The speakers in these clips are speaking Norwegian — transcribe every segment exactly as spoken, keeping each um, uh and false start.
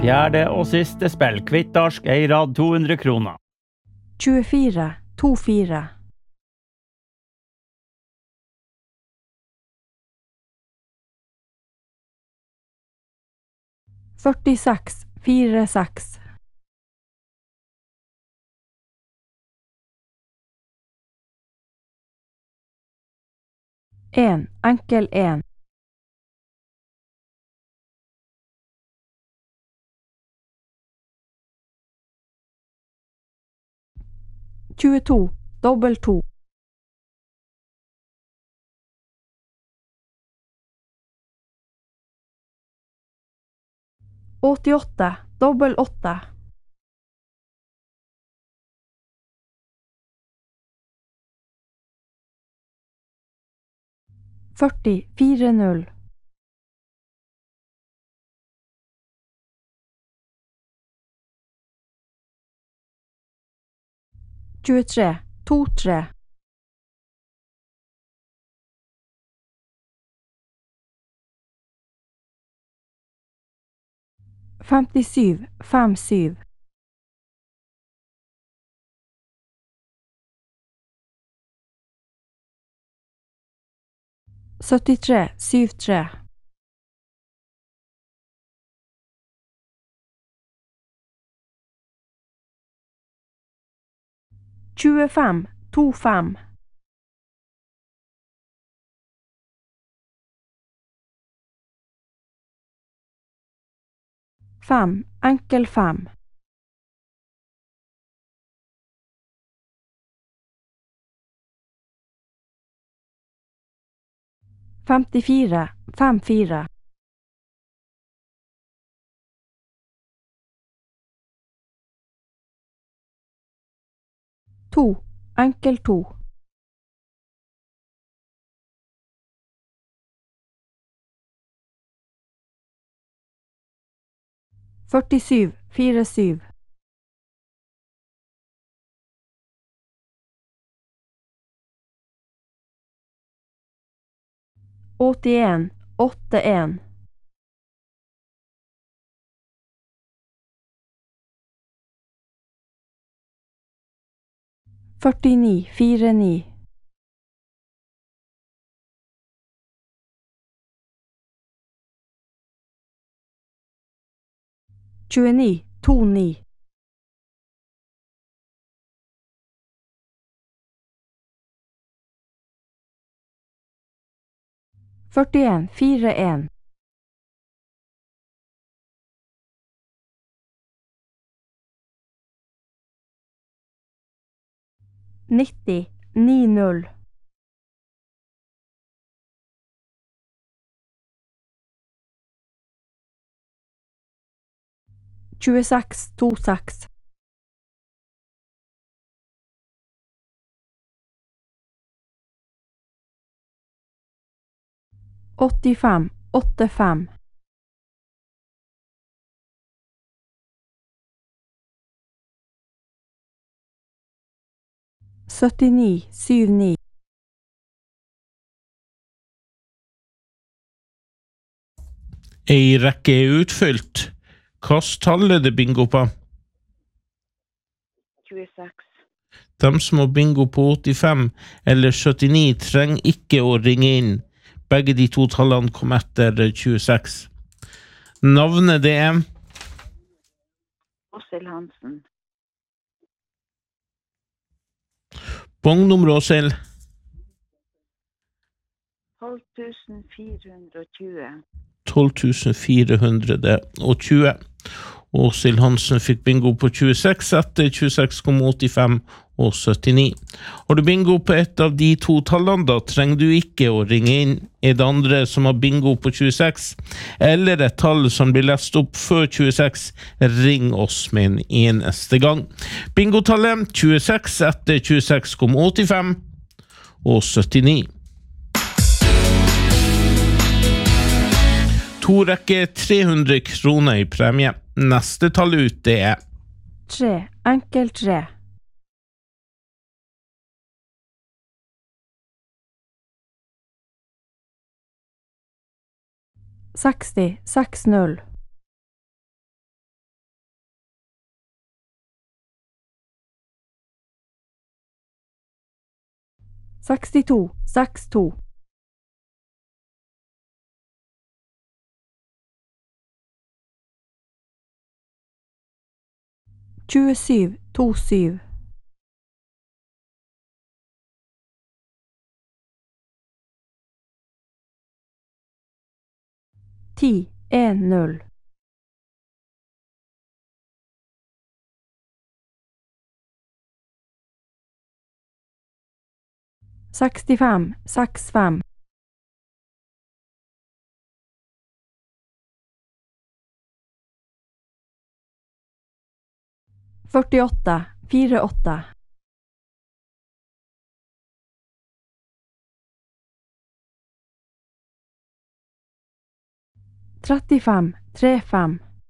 Fjerde og siste spill, kvittarsk, ei rad to hundre kroner. tjuefire, to fire. førtiseks, fire seks. En, enkel en. tjueto, dobbel to. åttiåtte, dobbel åtte. førti, fire null. tjuetre, to tre. femtisju, fem syv. syttitre, syv tre. tjuefem, to fem. Fem, enkel fem. femtifire, fem fire. To, enkel to. førtisju, fire syv. åttien, åtte en. førtini, fire ni. tjueni, to ni. førtien, fire en. nitti, ni null. tjueseks, to seks. åttifem, åtte fem. syttini, syv ni. Ei rekke er utfylt. Hvilket tall er det bingo på? tjueseks. De som har bingo på åttifem eller syttini trenger ikke å ringe inn. Begge de to tallene kom etter tjueseks. Navnet det er Åshild Hansen. bongnummer Åshild. tolv tusen fire hundre og tjue. tolv tusen fire hundre og tjue. Åshild Hansen fikk bingo på tjueseks, etter tjueseks kom åttifem og syttini. Har du bingo på et av de to tallene, da trenger du ikke å ringe inn. Er det andre som har bingo på tjueseks, eller et tall som blir lest opp før tjueseks, ring oss med en eneste gang. Bingotallet tjueseks, etter tjueseks kom åttifem og syttini. To rekke tre hundre kroner i premie. Neste tall ut det er tre, enkel tre. seksti, seks null. sekstito, sekstito. tjuesju, tjuesju. ti, en, null. sekstifem, seks, fem. førtiåtte, fire, åtte. trettifem, tre, fem.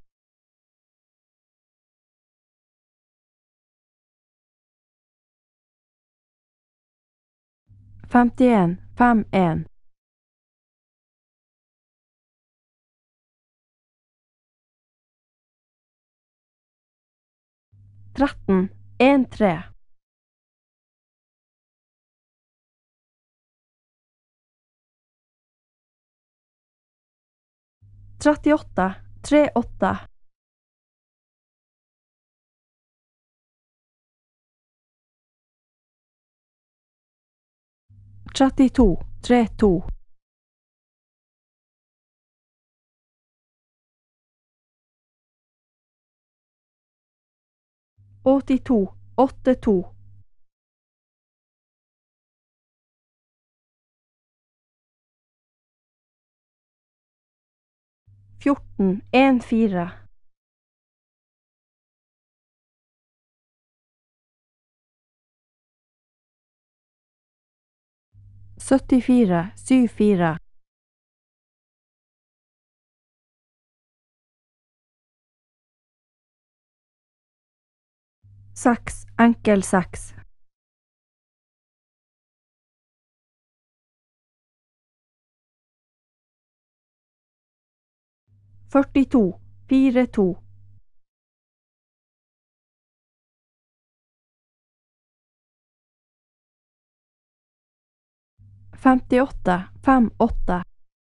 femtien, fem, en. tretten, en, tre. trettiåtte, tre, åtte. trettito, tre, to. åttito, åtte, to. fjorten, en, fire. syttifire, sju, fire. seks, enkel seks. førtito, fire, to. femtiåtte, fem, åtte.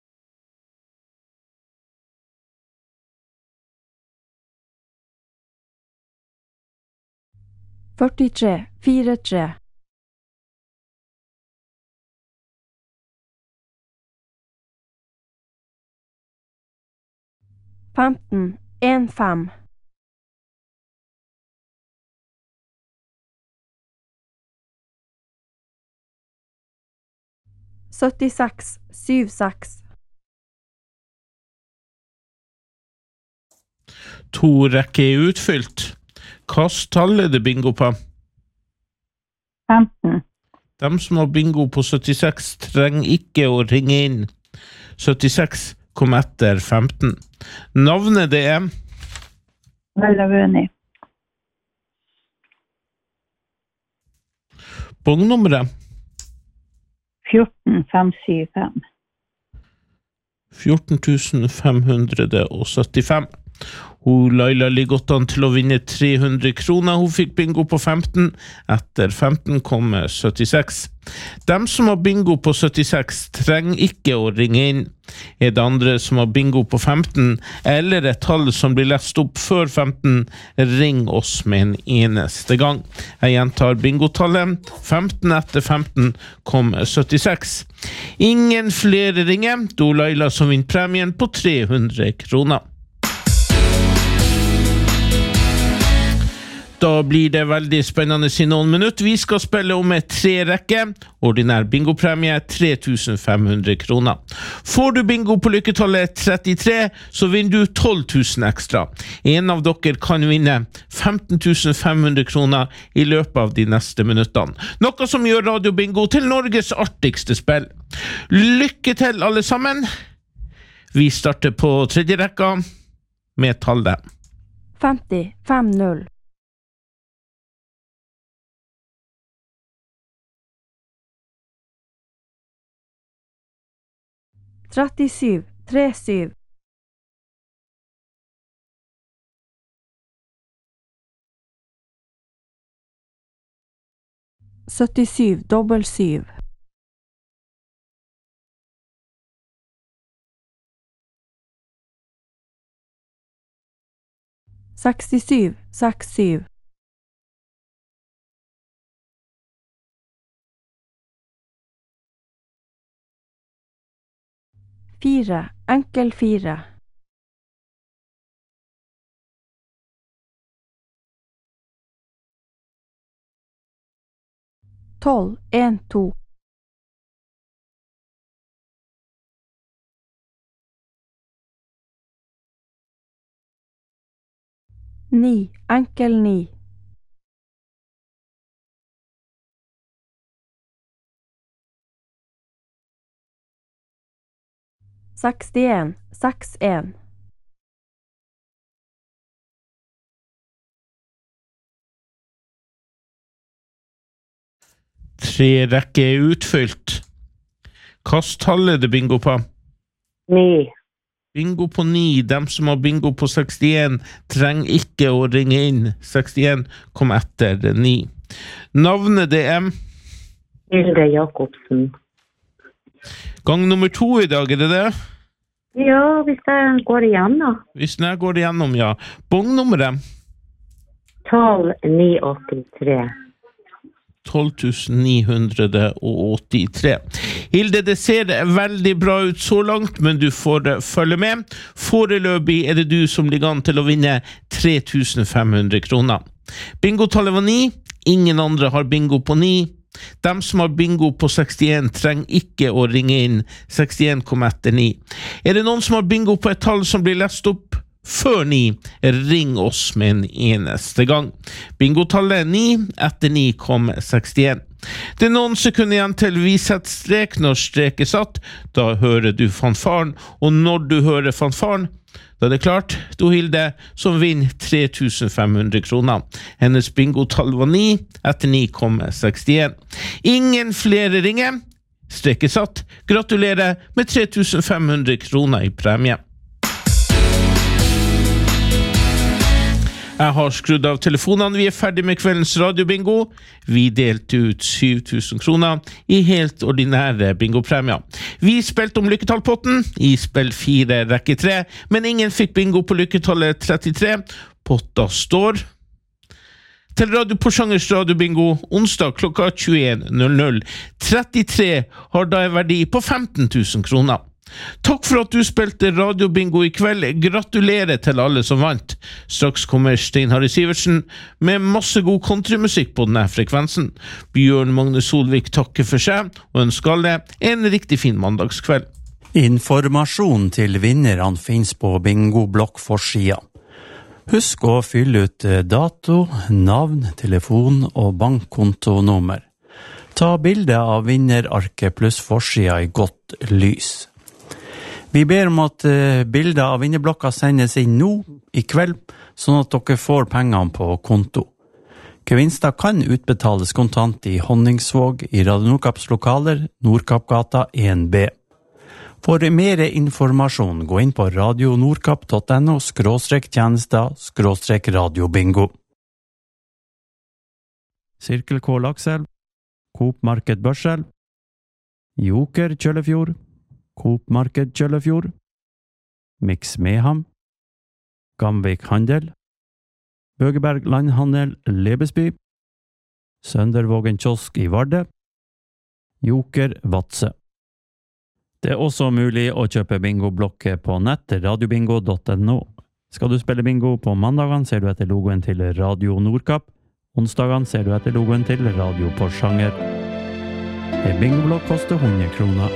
førtitre, fire, tre. femten, en, fem. syttiseks, sju, seks. To rekker er utfylt. Hvilket tall er det bingo på? femten. De som har bingo på syttiseks trenger ikke å ringe inn. syttiseks kom etter femten. Navnet det er Vellavøni. bongnummeret fjorten, fem, syv, fem. fjorten tusen fem hundre syttifem. Hun Laila ligger godt an til å vinne tre hundre kroner. Hun fikk bingo på femten. Etter femten kom syttiseks. Dem som har bingo på syttiseks trenger ikke å ringe inn. Er det andre som har bingo på femten, eller et tall som blir lest opp før femten, ring oss med en eneste gang. Jeg gjentar bingotallet. femten etter femten kom syttiseks. Ingen flere ringer. Da Laila som vinner premien på tre hundre kroner. Da blir det veldig spennende i noen minutter. Vi skal spille om et tre rekke. Ordinær bingopremie tre tusen fem hundre kroner. Får du bingo på lykketallet trettitre, så vinner du tolv tusen ekstra. En av dere kan vinne femten tusen fem hundre kroner i løpet av de neste minuttene. Noe som gjør Radio Bingo til Norges artigste spill. Lykke til alle sammen! Vi starter på tredje rekka med tallet femti, fem, null. trettisju, tre, syv. syttisju, dobbel syv. sekstisju, sekstisju. Fire, enkel fire. Tolv, en, to. Ni, enkel ni. Sekstien, seks, en. Tre rekke er utfylt. Kast tallet det bingo på. Ni. Bingo på ni. Dem som har bingo på sekstien trenger ikke å ringe inn. sekstien kom etter ni. Navnet det er Hilde Jakobsen. gang nummer to i dag, er det det? Ja, hvis det går igjen da. Hvis det går igjennom, ja. Bongnummeret? tolv ni åttitre. tolv tusen ni hundre åttitre. Hilde, det ser veldig bra ut så langt, men du får følge med. Foreløpig er det du som ligger an til å vinne tre tusen fem hundre kroner. Bingotallet var ni. Ingen andre har bingo på ni. De som har bingo på sekstien trenger ikke å ringe inn. sekstien kom etter ni. Er det noen som har bingo på et tall som blir lest opp før ni, ring oss med en eneste gang. Bingotallet er ni, etter ni kom sekstien. Det er noen sekunder igjen til vi setter strek. Når strek er satt, da hører du fanfaren, og når du hører fanfaren, da er det klart, da Hilde som vinner tre tusen fem hundre kroner. Hennes bingotall var ni, etter ni kom sekstien. Ingen flere ringer. Strek er satt. Gratulerer med tre tusen fem hundre kroner i premie. Jeg har skrudd av telefonene. Vi er ferdig med kveldens radiobingo. Vi delte ut syv tusen kroner i helt ordinære bingopremier. Vi spilte om lykketallpotten i spill fire rekke tre, men ingen fikk bingo på lykketallet trettitre. Potta står til Radio Porsangers radiobingo onsdag klokka tjueen null null. trettitre har da en verdi på femten tusen kroner. Takk for at du spilte radiobingo i kveld. Gratulerer til alle som vant. Straks kommer Stein Harry Sivertsen med masse god countrymusikk på denne frekvensen. Bjørn Magne Solvik takker for seg og ønsker alle en riktig fin mandagskveld. Informasjon til vinnerne finnes på bingo-blokk-forsida. Husk å fylle ut dato, navn, telefon og bankkontonummer. Ta bilde av vinnerarket pluss forsida i godt lys. Vi ber om at bilder av vinnerblokka sendes inn nå i kveld, sånn at dere får pengene på konto. Gevinster kan utbetales kontant i Honningsvåg i Radio Nordkapps lokaler, Nordkappgata en B. For mer informasjon, gå inn på radionordkapp.no skråstrek tjenester skråstrek radiobingo. Sirkel K Lakselv, Coop Market Børselv, Joker Kjøllefjord, Coop Market Kjøllefjord, Mix Meham, Gamvik Handel, Bøgeberg Landhandel Lebesby, Søndervågen Kiosk i Varde, Joker Vatse. Det er også mulig å kjøpe bingo-blokket på nett radiobingo punktum no. Skal du spille bingo på mandagene, ser du etter logoen til Radio Nordkapp. Onsdagene ser du etter logoen til Radio Porsanger. En bingoblokk koster hundre kroner.